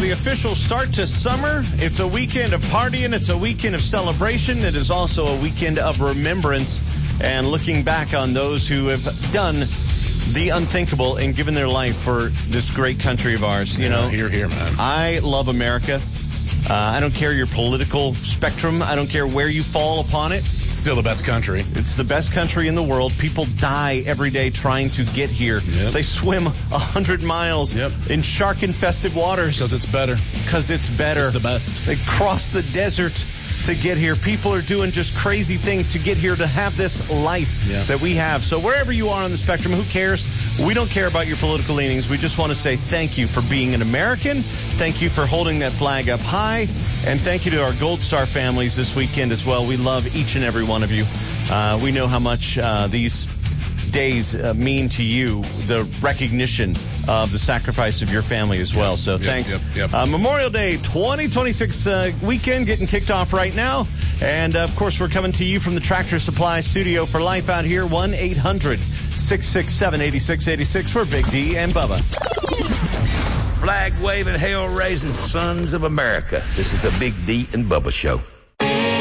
the official start to summer. It's a weekend of partying. It's a weekend of celebration. It is also a weekend of remembrance and looking back on those who have done the unthinkable and given their life for this great country of ours. You know, here, man. I love America. I don't care your political spectrum. I don't care where you fall upon it. It's still the best country. It's the best country in the world. People die every day trying to get here. Yep. They swim 100 miles in shark-infested waters. Because it's better. Because it's better. It's the best. They cross the desert to get here. People are doing just crazy things to get here, to have this life that we have. So wherever you are on the spectrum, who cares? We don't care about your political leanings. We just want to say thank you for being an American. Thank you for holding that flag up high. And thank you to our Gold Star families this weekend as well. We love each and every one of you. We know how much these days mean to you, the recognition of the sacrifice of your family as well. So thanks. Memorial Day 2026 weekend getting kicked off right now. And, of course, we're coming to you from the Tractor Supply Studio for life out here, 1-800-667-8686 for Big D and Bubba. Flag-waving, hail-raising sons of America. This is the Big D and Bubba Show.